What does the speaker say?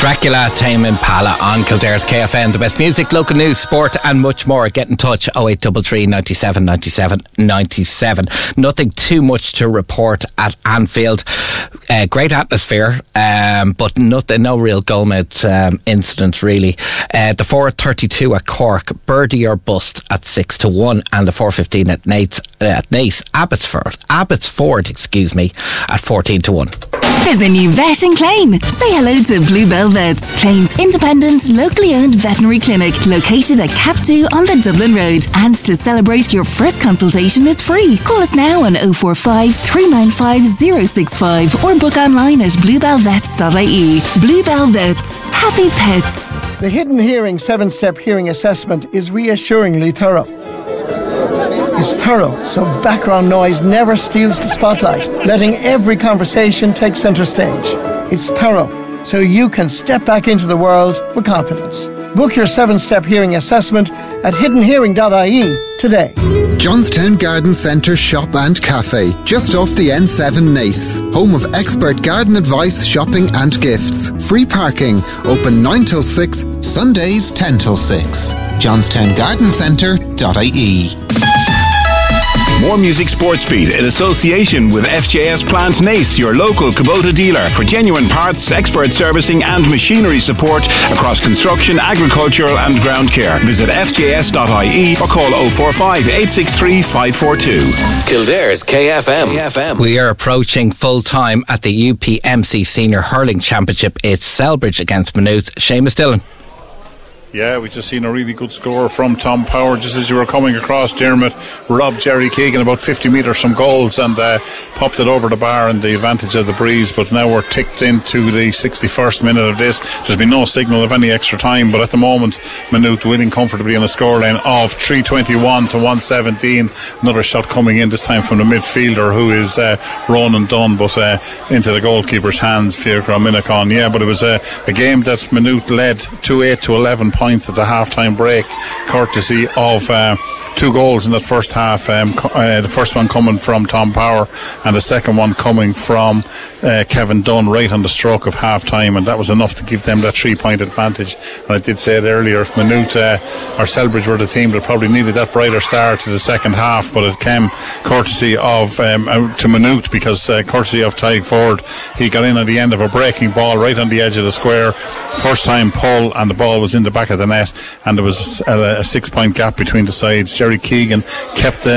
Dracula, Tame Impala on Kildare's KFN. The best music, local news, sport and much more. Get in touch 0833 97 97 97. Nothing too much to report at Anfield. Great atmosphere, but no real goalmouth incidents really. The 4:32 at Cork, birdie or bust at 6-1, and the 4:15 at Naas, Abbotsford, at 14-1. There's a new vet in Clane. Say hello to Bluebell Vets, Clane's independent, locally owned veterinary clinic located at Cap 2 on the Dublin Road. And to celebrate, your first consultation is free. Call us now on 045 395 065 or book online at bluebellvets.ie. Bluebell Vets. Happy pets. The Hidden Hearing 7-step hearing assessment is reassuringly thorough. It's thorough, so background noise never steals the spotlight, letting every conversation take centre stage. It's thorough, so you can step back into the world with confidence. Book your 7-step hearing assessment at hiddenhearing.ie today. Johnstown Garden Centre Shop and Cafe, just off the N7 Naas. Home of expert garden advice, shopping and gifts. Free parking, open 9 till 6, Sundays 10 till 6. johnstowngardencentre.ie. More Music Sports Beat in association with FJS Plant Naas, your local Kubota dealer, for genuine parts, expert servicing and machinery support across construction, agricultural and ground care. Visit fjs.ie or call 045 863 542. Kildare's KFM. We are approaching full time at the UPMC Senior Hurling Championship. It's Selbridge against Maynooth. Seamus Dillon. Yeah, we just seen a really good score from Tom Power just as you were coming across. Dermot robbed Jerry Keegan about 50 metres from goals and popped it over the bar and the advantage of the breeze. But now we're ticked into the 61st minute of this. There's been no signal of any extra time, but at the moment Maynooth winning comfortably on a scoreline of 321 to 117. Another shot coming in, this time from the midfielder who is Ronan Dunn, but into the goalkeeper's hands, Fiacre Minacon. Yeah, but it was a game that Maynooth led 2-8 to 11 points at the half-time break, courtesy of 2 goals in that first half. The first one coming from Tom Power and the second one coming from Kevin Dunn right on the stroke of half-time, and that was enough to give them that 3-point advantage. And I did say it earlier, if Maynooth or Selbridge were the team that probably needed that brighter start to the second half, but it came courtesy of to Maynooth because courtesy of Tyke Ford. He got in at the end of a breaking ball right on the edge of the square, first time pull, and the ball was in the back of the net, and there was a 6-point gap between the sides. Jerry Keegan kept the